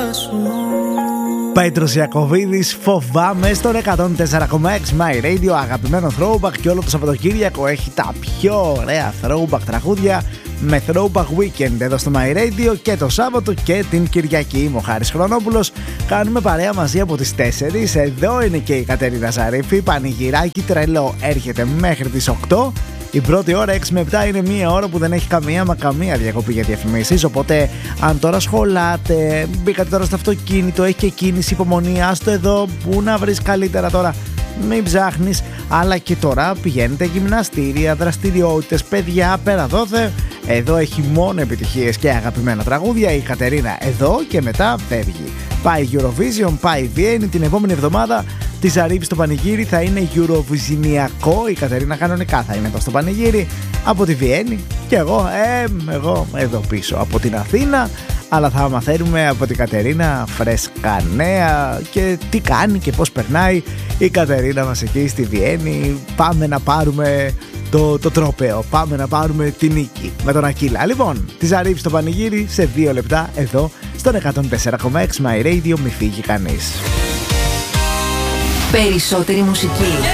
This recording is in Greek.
Πέτρος Ιακωβίδης, φοβάμαι, στον 104,6 My Radio. Αγαπημένο throwback, και όλο το Σαββατοκύριακο έχει τα πιο ωραία throwback τραγούδια με throwback weekend εδώ στο My Radio, και το Σάββατο και την Κυριακή. Είμαι ο Χάρης Χρονόπουλος, κάνουμε παρέα μαζί από τις 4. Εδώ είναι και η Κατερίνα Ζαρίφη. Πανηγυράκι τρελό έρχεται μέχρι τις 8. Η πρώτη ώρα 6 με 7 είναι μια ώρα που δεν έχει καμία διακοπή για διαφημίσεις. Οπότε αν τώρα σχολάτε, μπήκατε τώρα στο αυτοκίνητο, έχει και κίνηση, υπομονή, άστο εδώ, πού να βρεις καλύτερα τώρα, μην ψάχνεις. Αλλά και τώρα πηγαίνετε γυμναστήρια, δραστηριότητες, παιδιά, πέρα δόθε. Εδώ έχει μόνο επιτυχίες και αγαπημένα τραγούδια. Η Κατερίνα εδώ και μετά φεύγει. Πάει Eurovision, πάει Βιέννη. Την επόμενη εβδομάδα τη Ζαρίφη στο πανηγύρι θα είναι Eurovisionιακό. Η Κατερίνα κανονικά θα είναι εδώ στο πανηγύρι από τη Βιέννη, και εγώ εδώ πίσω από την Αθήνα. Αλλά θα μαθαίνουμε από την Κατερίνα φρέσκα νέα και τι κάνει και πώς περνάει η Κατερίνα μας εκεί στη Βιέννη. Πάμε να πάρουμε το τρόπαιο, πάμε να πάρουμε τη νίκη με τον Ακύλα. Λοιπόν, τη Ζαρίφη στο πανηγύρι σε 2 λεπτά εδώ στον 104,6 My Radio. Μη φύγει κανείς. Περισσότερη μουσική.